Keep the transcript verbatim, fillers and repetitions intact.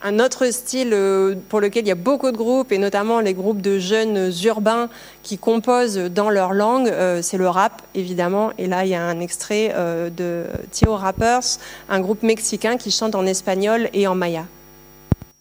Un autre style pour lequel il y a beaucoup de groupes, et notamment les groupes de jeunes urbains qui composent dans leur langue, c'est le rap, évidemment. Et là, il y a un extrait de Tio Rappers, un groupe mexicain qui chante en espagnol et en maya.